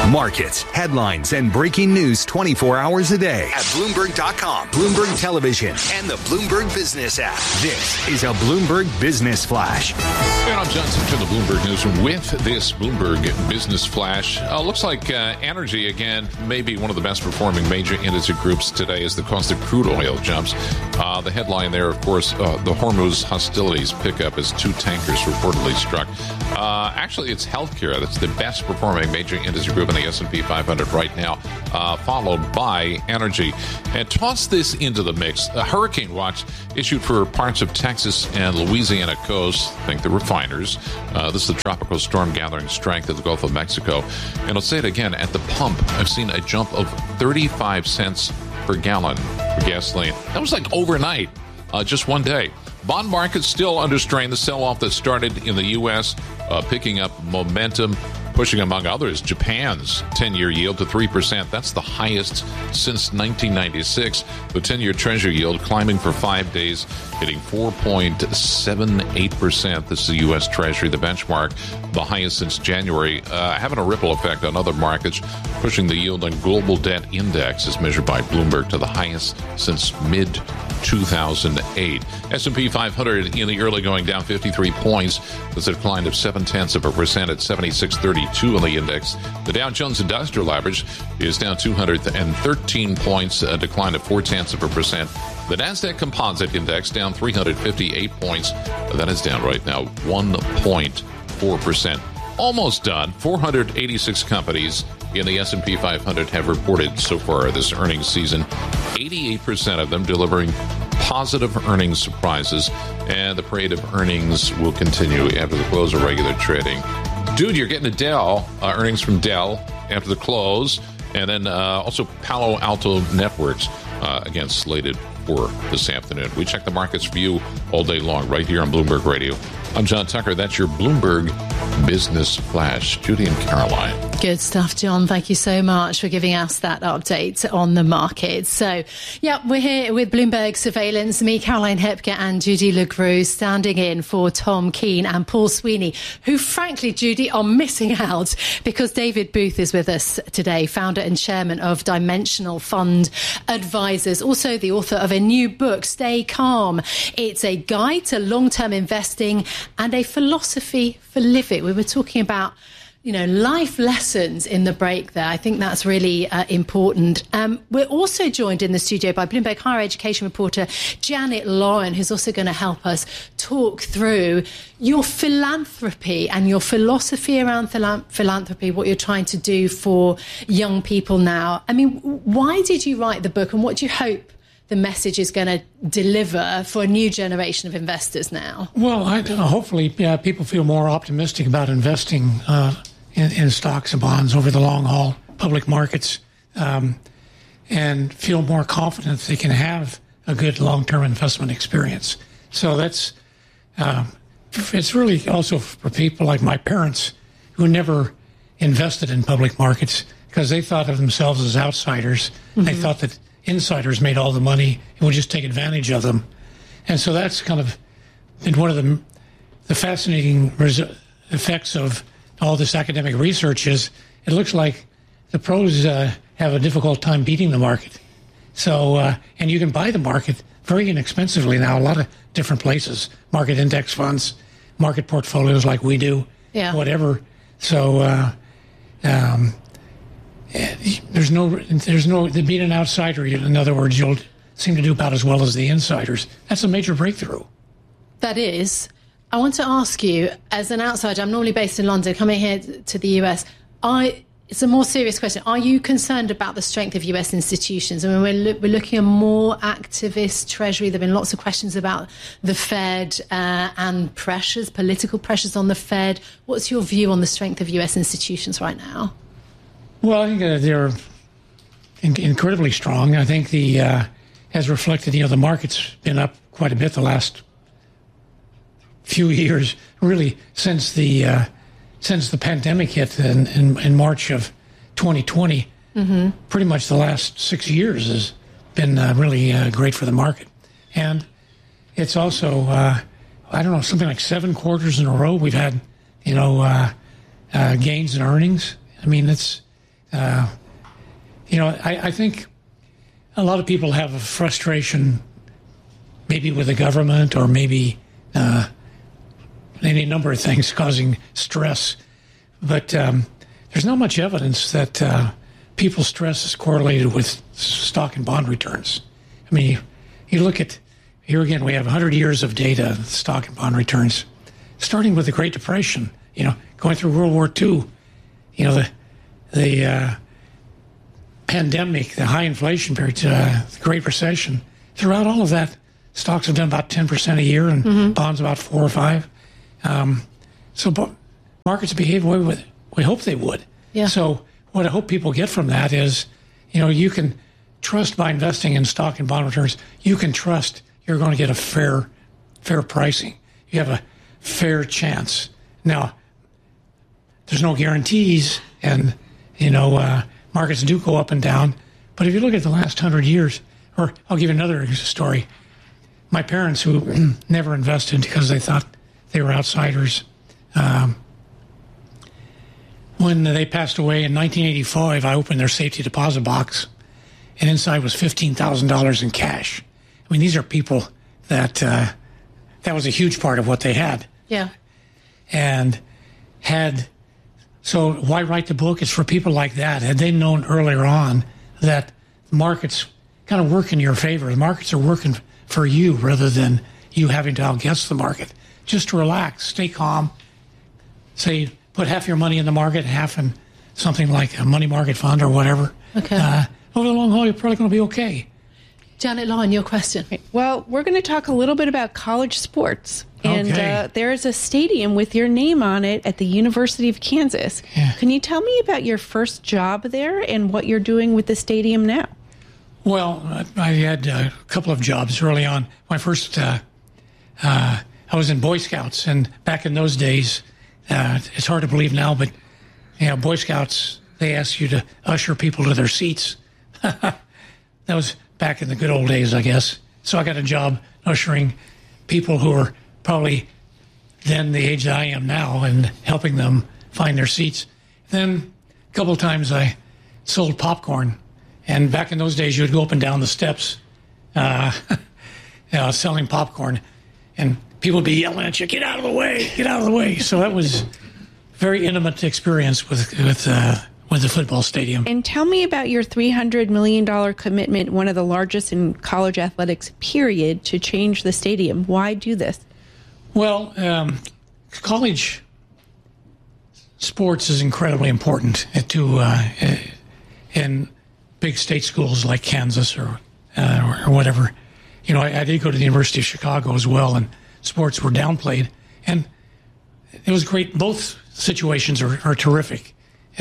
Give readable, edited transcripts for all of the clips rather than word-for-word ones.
Markets, headlines, and breaking news 24 hours a day at Bloomberg.com, Bloomberg Television, and the Bloomberg Business app. This is a Bloomberg Business Flash. And I'm John Simpson, the Bloomberg Newsroom, with this Bloomberg Business Flash. Looks like energy, again, may be one of the best performing major industry groups today as the cost of crude oil jumps. The headline there, of course, the Hormuz hostilities pick up as 2 tankers reportedly struck. Actually, it's healthcare that's the best performing major industry group in the S&P 500 right now, followed by energy. And toss this into the mix. A hurricane watch issued for parts of Texas and Louisiana coast, think the refiners. This is the tropical storm gathering strength in the Gulf of Mexico. And I'll say it again, at the pump, I've seen a jump of 35 cents per gallon for gasoline. That was like overnight, just one day. Bond market still under strain. The sell-off that started in the U.S. Picking up momentum, pushing, among others, Japan's 10-year yield to 3%. That's the highest since 1996. The 10-year Treasury yield climbing for 5 days, hitting 4.78%. This is the U.S. Treasury, the benchmark, the highest since January, having a ripple effect on other markets, pushing the yield on global debt index, as measured by Bloomberg, to the highest since mid-2008. S&P 500 in the early going down 53 points. That's a decline of 0.7% at 76.32 on the index. The Dow Jones Industrial Average is down 213 points, a decline of 0.4%. The Nasdaq Composite Index down 358 points. That is down right now 1.4%. Almost done. 486 companies in the S&P 500 have reported so far this earnings season. 88% of them delivering positive earnings surprises, and the parade of earnings will continue after the close of regular trading. Dude, you're getting a Dell, earnings from Dell after the close, and then also Palo Alto Networks, again, slated for this afternoon. We check the markets for you all day long right here on Bloomberg Radio. I'm John Tucker. That's your Bloomberg Business Flash. Judy and Caroline. Good stuff, John. Thank you so much for giving us that update on the market. So, yeah, we're here with Bloomberg Surveillance. Me, Caroline Hepker, and Judy LeGroux standing in for Tom Keene and Paul Sweeney, who, frankly, Judy, are missing out because David Booth is with us today, founder and chairman of Dimensional Fund Advisors, also the author of a new book, Stay Calm. It's a guide to long-term investing and a philosophy for living. We were talking about, life lessons in the break there. I think that's really important. We're also joined in the studio by Bloomberg Higher Education reporter Janet Lauren, who's also going to help us talk through your philanthropy and your philosophy around philanthropy, what you're trying to do for young people now. I mean, why did you write the book, and what do you hope the message is going to deliver for a new generation of investors now? Well, hopefully people feel more optimistic about investing in stocks and bonds over the long haul, public markets, and feel more confident they can have a good long-term investment experience. So that's it's really also for people like my parents who never invested in public markets because they thought of themselves as outsiders. Mm-hmm. They thought that insiders made all the money and would just take advantage of them. And so that's kind of been one of the fascinating effects of all this academic research is it looks like the pros have a difficult time beating the market. So, and you can buy the market very inexpensively now, a lot of different places, market index funds, market portfolios like we do, whatever. So, there's no, being an outsider, in other words, you'll seem to do about as well as the insiders. That's a major breakthrough. That is. I want to ask you, as an outsider, I'm normally based in London, coming here to the US, it's a more serious question. Are you concerned about the strength of US institutions? I mean, we're looking at more activist Treasury. There have been lots of questions about the Fed and pressures, political pressures on the Fed. What's your view on the strength of US institutions right now? Well, I think they're incredibly strong. I think as reflected, the market's been up quite a bit the last few years, really since the pandemic hit in March of 2020. Mm-hmm. Pretty much the last 6 years has been really great for the market. And it's also, something like 7 quarters in a row we've had, gains in earnings. I mean, I think a lot of people have a frustration maybe with the government or maybe any number of things causing stress. But there's not much evidence that people's stress is correlated with stock and bond returns. I mean, you look at, here again, we have 100 years of data, stock and bond returns, starting with the Great Depression, going through World War II, the pandemic, the high inflation period, the Great Recession. Throughout all of that, stocks have done about 10% a year and bonds about 4 or 5. So markets behave the way we hope they would. Yeah. So what I hope people get from that is, you can trust by investing in stock and bond returns, you can trust you're going to get a fair pricing. You have a fair chance. Now, there's no guarantees, and, markets do go up and down. But if you look at the last 100 years, or I'll give you another story. My parents, who never invested because they thought they were outsiders, when they passed away in 1985, I opened their safety deposit box, and inside was $15,000 in cash. I mean, these are people that was a huge part of what they had. Yeah. And so why write the book? It's for people like that. Had they known earlier on that markets kind of work in your favor, the markets are working for you rather than you having to outguess the market. Just relax, stay calm, say, put half your money in the market, half in something like a money market fund or whatever. Okay. Over the long haul, you're probably going to be okay. Janet Lyon, your question. Well, we're going to talk a little bit about college sports. And Okay. there is a stadium with your name on it at the University of Kansas. Yeah. Can you tell me about your first job there and what you're doing with the stadium now? Well, I had a couple of jobs early on. My first, I was in Boy Scouts, and back in those days, it's hard to believe now, but Boy Scouts, they asked you to usher people to their seats. That was back in the good old days, I guess. So I got a job ushering people who were probably then the age that I am now and helping them find their seats. Then a couple of times I sold popcorn. And back in those days, you would go up and down the steps selling popcorn. And people would be yelling at you, get out of the way, get out of the way. So that was a very intimate experience with the football stadium. And tell me about your $300 million commitment, one of the largest in college athletics, period, to change the stadium. Why do this? Well, college sports is incredibly important in big state schools like Kansas or whatever. I did go to the University of Chicago as well, and sports were downplayed, and it was great. Both situations are terrific,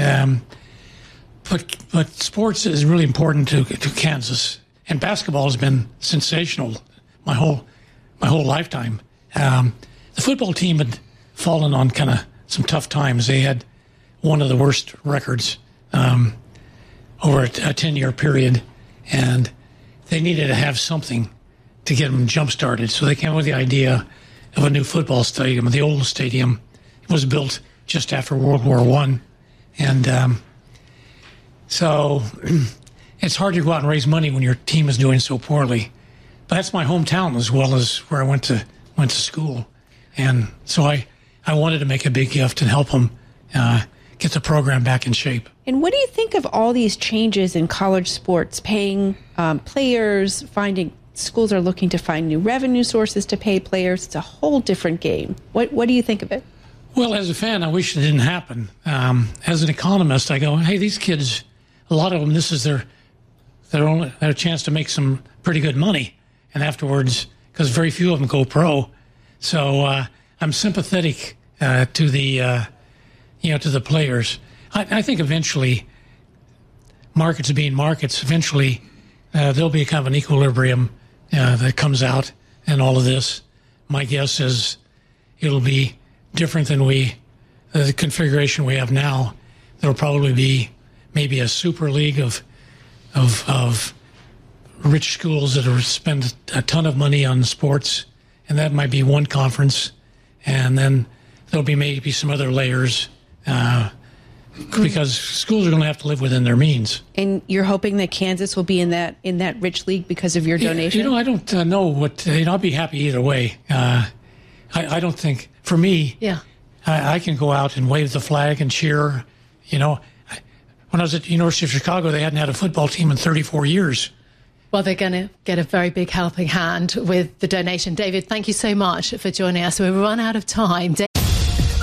but sports is really important to Kansas, and basketball has been sensational my whole lifetime. The football team had fallen on kind of some tough times. They had one of the worst records over a 10-year period, and they needed to have something to get them jump-started. So they came up with the idea of a new football stadium. The old stadium was built just after World War I, and so it's hard to go out and raise money when your team is doing so poorly. But that's my hometown as well as where I went to school. And so I wanted to make a big gift and help them get the program back in shape. And what do you think of all these changes in college sports, paying players, schools are looking to find new revenue sources to pay players? It's a whole different game. What do you think of it? Well, as a fan, I wish it didn't happen. As an economist, I go, hey, these kids, a lot of them, this is their chance to make some pretty good money. And afterwards, because very few of them go pro. So I'm sympathetic to the players. I think eventually, markets being markets, eventually there'll be kind of an equilibrium that comes out in all of this. My guess is it'll be different than the configuration we have now. There'll probably be maybe a super league of rich schools that will spend a ton of money on sports, and that might be one conference, and then there'll be maybe some other layers because schools are going to have to live within their means. And you're hoping that Kansas will be in that rich league because of your donation? I don't know what. I'll be happy either way. I don't think, for me, I can go out and wave the flag and cheer. When I was at the University of Chicago, they hadn't had a football team in 34 years. Well, they're going to get a very big helping hand with the donation. David, thank you so much for joining us. We've run out of time.